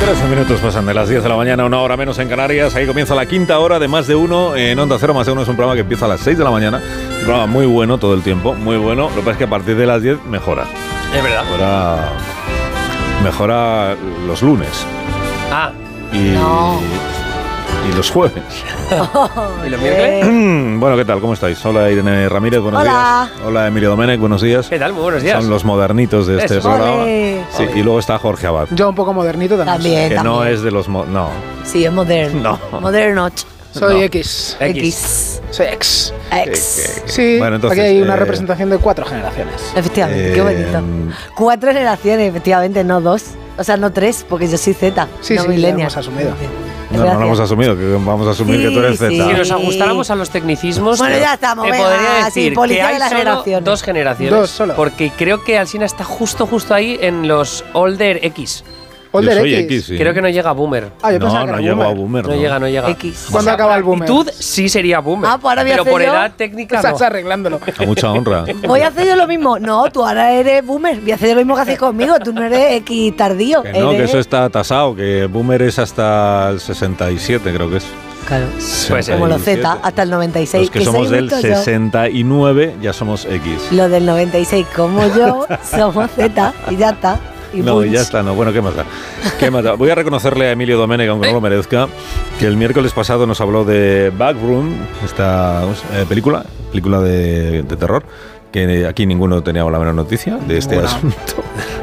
13 minutos pasan de las 10 de la mañana, una hora menos en Canarias. Ahí comienza la quinta hora de Más de Uno en Onda Cero. Más de Uno es un programa que empieza a las 6 de la mañana. Un programa muy bueno todo el tiempo, muy bueno. Lo que pasa es que a partir de las 10 mejora. Es verdad. Mejora los lunes. Ah. Y los jueves. ¿Y los miércoles? Bueno, ¿qué tal? ¿Cómo estáis? Hola Irene Ramírez, buenos días. Hola Emilio Domènech, buenos días. ¿Qué tal? Muy buenos días. Son los modernitos de este programa. Sí, y luego está Jorge Abad. Yo un poco modernito también. Que no es de los... no. Sí, es moderno. No. Moderno. Soy No. X. Soy X. X. Sí, Bueno, entonces, aquí hay una representación de 4 generaciones. Efectivamente, qué bonito. 4 generaciones, efectivamente, no 2. O sea, no 3, porque yo soy Z. Sí, no sí, lo millennial. hemos asumido. No lo hemos asumido, que vamos a asumir que tú eres Z. Sí. Si nos ajustáramos a los tecnicismos, Bueno, ya estamos, te venga, podría sí, decir policía que hay de las solo generaciones. 2 generaciones. 2 solo. Porque creo que Alsina está justo ahí en los Older X. Older Yo soy X. X, sí. Creo que no llega a Boomer. Ah, yo pensaba que No era llego a boomer. Boomer. No llega. X. ¿Cuándo acaba el boomer? Actitud sí sería Boomer. Ah, pues ahora voy a pero hacer por yo. edad técnica no. Estás arreglándolo. A mucha honra. Voy a hacer yo lo mismo. No, tú ahora eres boomer. Voy a hacer yo lo mismo que haces conmigo. Tú no eres X tardío. Que no, eres... que eso está tasado, que Boomer es hasta el 67, creo que es. Claro. Puede ser. Como los Z, hasta el 96. Los que somos soy del justo yo. 69 ya somos X. Los del 96, como yo, somos Z y ya está. Y No, punch. ya está, no. Bueno, ¿qué más da? ¿Qué más da? Voy a reconocerle a Emilio Domènech, aunque no lo merezca, que el miércoles pasado nos habló de Backroom, esta película de terror, que aquí ninguno teníamos la menor noticia de este asunto.